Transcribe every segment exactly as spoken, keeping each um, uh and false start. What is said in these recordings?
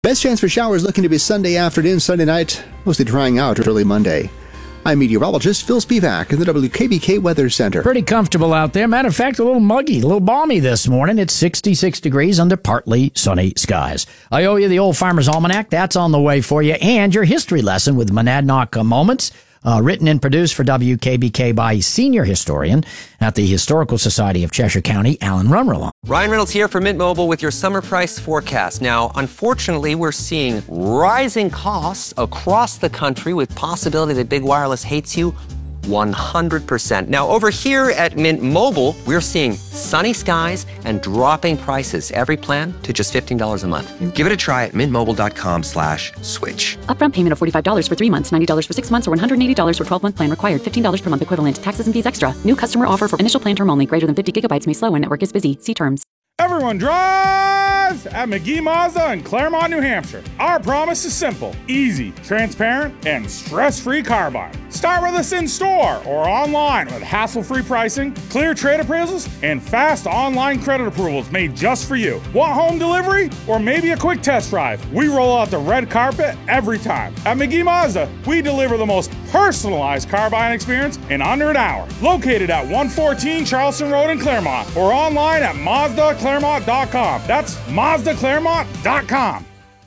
Best chance for showers looking to be Sunday afternoon, Sunday night, mostly drying out early Monday. I'm meteorologist Phil Spivak in the W K B K Weather Center. Pretty comfortable out there. Matter of fact, a little muggy, a little balmy this morning. It's sixty-six degrees under partly sunny skies. I owe you the Old Farmer's Almanac. That's on the way for you. And your history lesson with Monadnock Moments, uh, written and produced for W K B K by senior historian at the Historical Society of Cheshire County, Alan Rummerlaw. Ryan Reynolds here for Mint Mobile with your summer price forecast. Now, unfortunately, we're seeing rising costs across the country with possibility that big wireless hates you one hundred percent. Now, over here at Mint Mobile, we're seeing sunny skies and dropping prices. Every plan to just fifteen dollars a month. Give it a try at mintmobile.com slash switch. Upfront payment of forty-five dollars for three months, ninety dollars for six months, or one hundred eighty dollars for twelve-month plan required. fifteen dollars per month equivalent. Taxes and fees extra. New customer offer for initial plan term only. Greater than fifty gigabytes may slow when network is busy. See terms. Everyone drives at McGee Mazda in Claremont, New Hampshire. Our promise is simple, easy, transparent, and stress-free car buying. Start with us in store or online with hassle-free pricing, clear trade appraisals, and fast online credit approvals made just for you. Want home delivery or maybe a quick test drive? We roll out the red carpet every time. At McGee Mazda, we deliver the most personalized car buying experience in under an hour. Located at one fourteen Charleston Road in Claremont or online at Mazda Claremont dot com. That's Mazda Claremont dot com.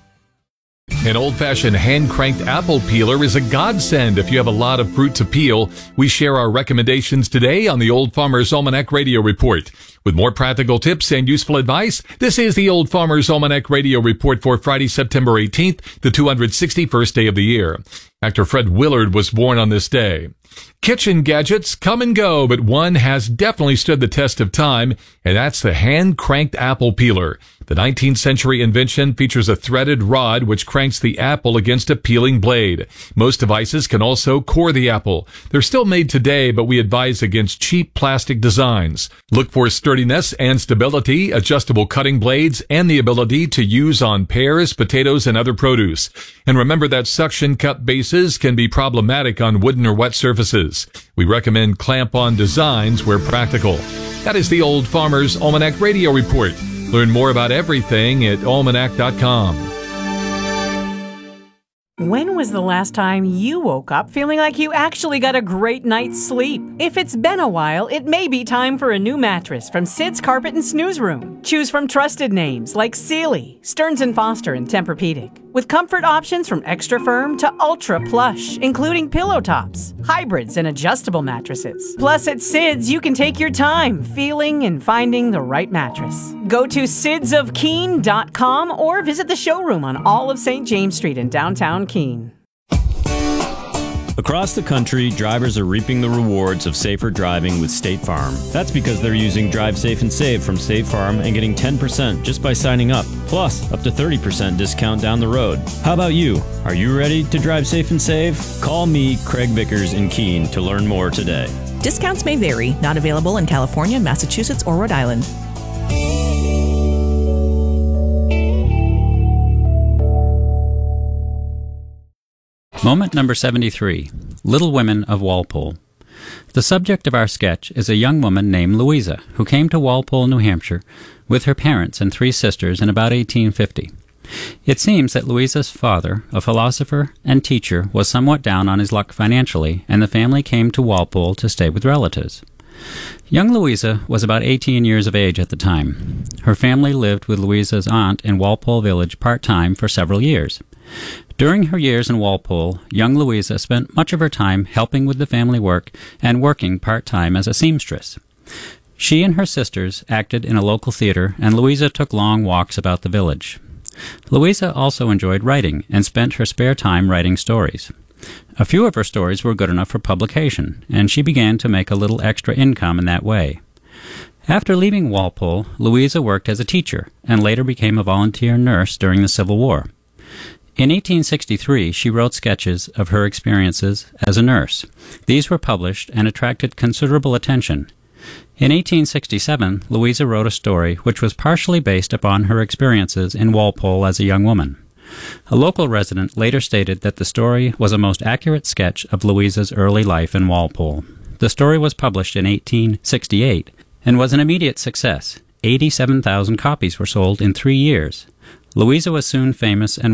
An old-fashioned hand-cranked apple peeler is a godsend if you have a lot of fruit to peel. We share our recommendations today on the Old Farmer's Almanac Radio Report. With more practical tips and useful advice, this is the Old Farmer's Almanac Radio Report for Friday, September eighteenth, the two hundred sixty-first day of the year. Actor Fred Willard was born on this day. Kitchen gadgets come and go, but one has definitely stood the test of time, and that's the hand-cranked apple peeler. The nineteenth century invention features a threaded rod which cranks the apple against a peeling blade. Most devices can also core the apple. They're still made today, but we advise against cheap plastic designs. Look for sturdiness and stability, adjustable cutting blades, and the ability to use on pears, potatoes, and other produce. And remember that suction cup bases can be problematic on wooden or wet surfaces. We recommend clamp-on designs where practical. That is the Old Farmer's Almanac Radio Report. Learn more about everything at almanac dot com. When was the last time you woke up feeling like you actually got a great night's sleep? If it's been a while, it may be time for a new mattress from Sid's Carpet and Snooze Room. Choose from trusted names like Sealy, Stearns and Foster, and Tempur-Pedic. With comfort options from extra firm to ultra plush, including pillow tops, hybrids, and adjustable mattresses. Plus, at Sid's, you can take your time feeling and finding the right mattress. Go to sids of keene dot com or visit the showroom on all of Saint James Street in downtown Keene. Across the country, drivers are reaping the rewards of safer driving with State Farm. That's because they're using Drive Safe and Save from State Farm and getting ten percent just by signing up, plus up to thirty percent discount down the road. How about you? Are you ready to drive safe and save? Call me, Craig Vickers in Keene, to learn more today. Discounts may vary. Not available in California, Massachusetts, or Rhode Island. Moment number seventy-three, Little Women of Walpole. The subject of our sketch is a young woman named Louisa, who came to Walpole, New Hampshire, with her parents and three sisters in about eighteen fifty. It seems that Louisa's father, a philosopher and teacher, was somewhat down on his luck financially, and the family came to Walpole to stay with relatives. Young Louisa was about eighteen years of age at the time. Her family lived with Louisa's aunt in Walpole Village part-time for several years. During her years in Walpole, young Louisa spent much of her time helping with the family work and working part-time as a seamstress. She and her sisters acted in a local theater, and Louisa took long walks about the village. Louisa also enjoyed writing and spent her spare time writing stories. A few of her stories were good enough for publication, and she began to make a little extra income in that way. After leaving Walpole, Louisa worked as a teacher and later became a volunteer nurse during the Civil War. In eighteen sixty-three, she wrote sketches of her experiences as a nurse. These were published and attracted considerable attention. In eighteen sixty-seven, Louisa wrote a story which was partially based upon her experiences in Walpole as a young woman. A local resident later stated that the story was a most accurate sketch of Louisa's early life in Walpole. The story was published in eighteen sixty-eight and was an immediate success. eighty-seven thousand copies were sold in three years. Louisa was soon famous and